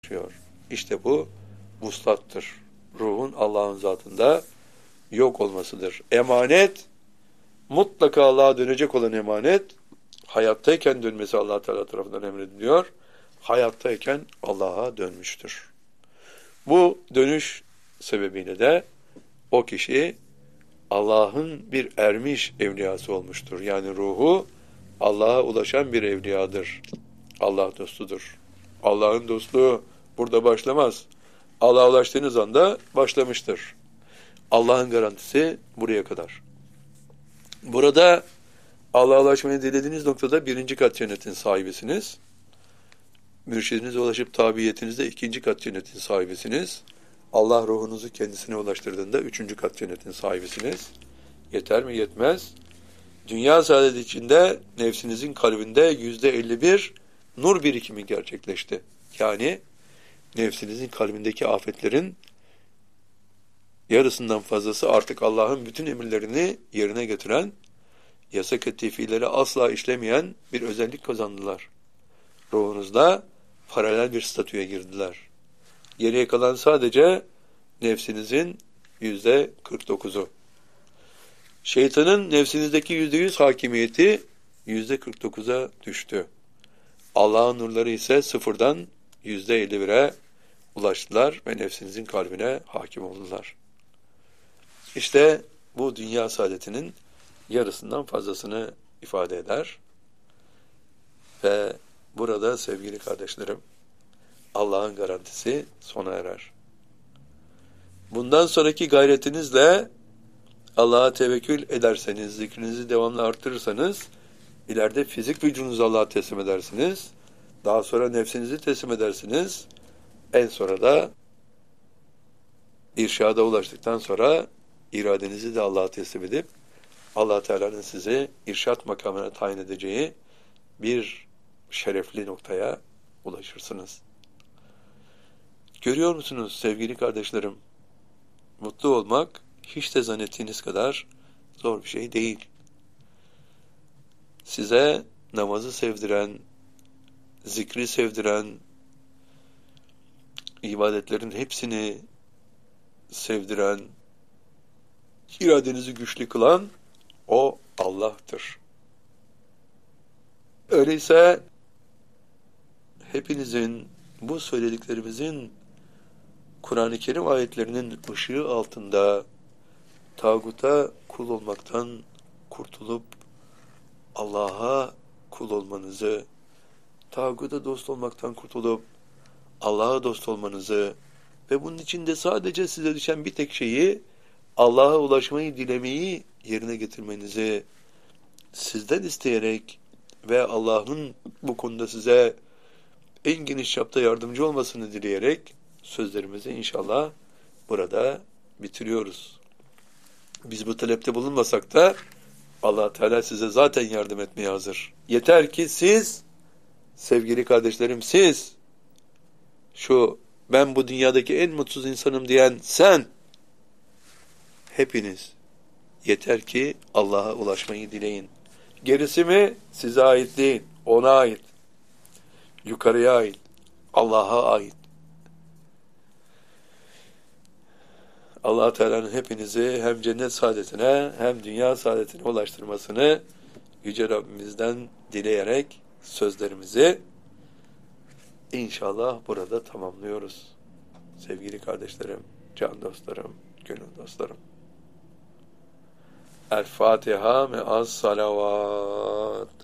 İşte bu vuslattır. Ruhun Allah'ın zatında yok olmasıdır. Emanet, mutlaka Allah'a dönecek olan emanet, hayattayken dönmesi Allah Teala tarafından emrediliyor. Hayattayken Allah'a dönmüştür. Bu dönüş sebebiyle de o kişi Allah'ın bir ermiş evliyası olmuştur. Yani ruhu Allah'a ulaşan bir evliyadır. Allah dostudur. Allah'ın dostluğu burada başlamaz. Allah'a ulaştığınız anda başlamıştır. Allah'ın garantisi buraya kadar. Burada Allah'a ulaşmayı dilediğiniz noktada birinci kat cennetin sahibisiniz. Mürşidinize ulaşıp tabiiyetinizde ikinci kat cennetin sahibisiniz. Allah ruhunuzu kendisine ulaştırdığında üçüncü kat cennetin sahibisiniz. Yeter mi? Yetmez. Dünya saadeti içinde nefsinizin kalbinde %51 nur birikimi gerçekleşti. Yani nefsinizin kalbindeki afetlerin yarısından fazlası artık Allah'ın bütün emirlerini yerine getiren, yasak ettiği fiilleri asla işlemeyen bir özellik kazandılar. Ruhunuzda paralel bir statüye girdiler. Geriye kalan sadece nefsinizin %49'u. Şeytanın nefsinizdeki %100 hakimiyeti %49'a düştü. Allah'ın nurları ise sıfırdan %51'e ulaştılar ve nefsinizin kalbine hakim oldular. İşte bu dünya saadetinin yarısından fazlasını ifade eder. Ve burada sevgili kardeşlerim, Allah'ın garantisi sona erer. Bundan sonraki gayretinizle Allah'a tevekkül ederseniz, zikrinizi devamlı arttırırsanız, ileride fizik vücudunuzu Allah'a teslim edersiniz. Daha sonra nefsinizi teslim edersiniz. En sonra da irşada ulaştıktan sonra iradenizi de Allah'a teslim edip Allah Teala'nın sizi irşat makamına tayin edeceği bir şerefli noktaya ulaşırsınız. Görüyor musunuz sevgili kardeşlerim? Mutlu olmak hiç de zannettiğiniz kadar zor bir şey değil. Size namazı sevdiren, zikri sevdiren, ibadetlerin hepsini sevdiren, iradenizi güçlü kılan o Allah'tır. Öyleyse hepinizin bu söylediklerimizin Kur'an-ı Kerim ayetlerinin ışığı altında tağuta kul olmaktan kurtulup Allah'a kul olmanızı, tağuta dost olmaktan kurtulup Allah'a dost olmanızı ve bunun içinde sadece size düşen bir tek şeyi Allah'a ulaşmayı dilemeyi yerine getirmenizi sizden isteyerek ve Allah'ın bu konuda size en geniş çapta yardımcı olmasını dileyerek sözlerimizi inşallah burada bitiriyoruz. Biz bu talepte bulunmasak da Allah Teala size zaten yardım etmeye hazır. Yeter ki siz, sevgili kardeşlerim, siz, şu ben bu dünyadaki en mutsuz insanım diyen sen, hepiniz, yeter ki Allah'a ulaşmayı dileyin. Gerisi mi size ait değil, ona ait, yukarıya ait, Allah'a ait. Allah Teala'nın hepinizi hem cennet saadetine hem dünya saadetine ulaştırmasını Yüce Rabbimizden dileyerek sözlerimizi inşallah burada tamamlıyoruz. Sevgili kardeşlerim, can dostlarım, gönül dostlarım. El Fatiha me'as salavat.